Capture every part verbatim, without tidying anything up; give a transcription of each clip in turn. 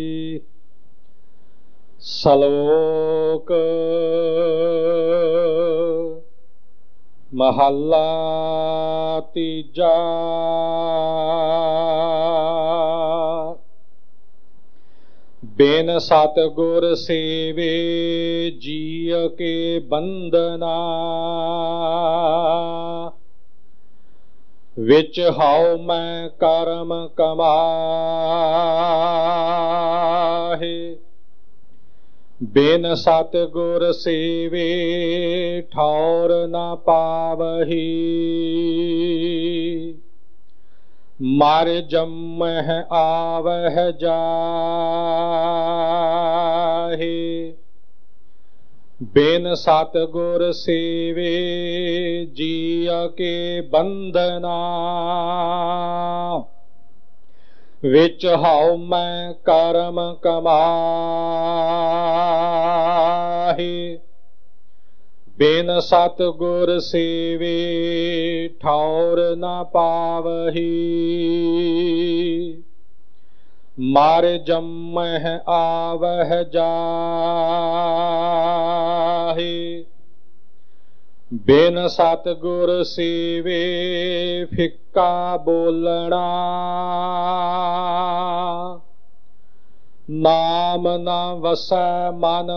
ਸਲੋਕ ਮਹੱਲਾ ਤੀਜਾ। ਬਿਨ ਸਤਿਗੁਰ ਸੇਵੇ ਜੀਅ ਕੇ ਬੰਧਨਾ, ਵਿੱਚ ਹਉ ਮੈਂ ਕਰਮ ਕਮਾਹੇ। ਬਿਨ ਸਤਿਗੁਰ ਸੇਵੇ ਠੌਰ ਨਾ ਪਾਵਹੀ, ਮਰ ਜੰਮਹਿ ਆਵਹਿ ਜਾਹੇ। ਬਿਨ ਸਤਿਗੁਰ ਸੇਵੇ ਜੀਅ ਕੇ ਬੰਧਨਾ, ਵਿੱਚ ਹਉ ਮੈਂ ਕਰਮ ਕਮਾਹੇ। ਬਿਨ ਸਤਿਗੁਰ ਸੇਵੇ ਠੌਰ ਨਾ ਪਾਵਹੀ, ਮਰ ਜੰਮਹਿ ਆਵਹਿ ਜਾਹੇ। ਬਿਨ ਸਤਿਗੁਰ ਸੇਵੇ ਫਿੱਕਾ ਬੋਲਣਾ, ਨਾਮ ਨਾ ਵਸੈ ਮਨ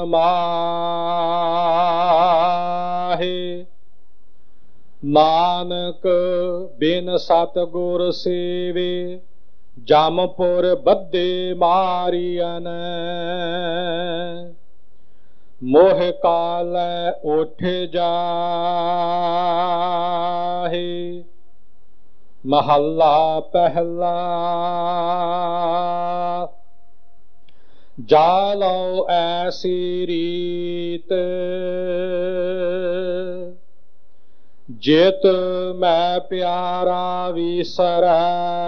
ਮਾਹੇ। ਨਾਨਕ ਬਿਨ ਸਤਿਗੁਰ ਸੇਵੇ ਜਮਪੁਰ ਬੱਧੇ ਮਾਰੀਅਨ, ਮੋਹ ਕਾਲੈ ਉਠ ਜਾਹੇ। ਮਹੱਲਾ ਪਹਿਲਾ। ਜਾ ਲਉ ਐਸੀ ਰੀਤ, ਜਿਤ ਮੈਂ ਪਿਆਰਾ ਵਿਸਰੈ।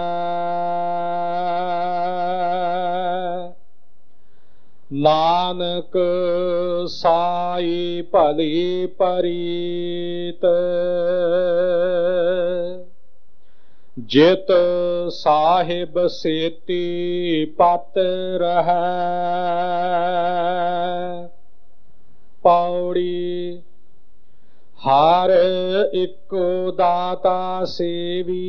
ਨਾਨਕ ਸਾਈ ਭਲੀ ਪਰੀਤ, ਜਿਤ ਸਾਹਿਬ ਸੇਤੀ ਪਤ ਰਹੈ। ਪੌੜੀ। ਹਰਿ ਇੱਕੋ ਦਾਤਾ ਸੇਵੀ,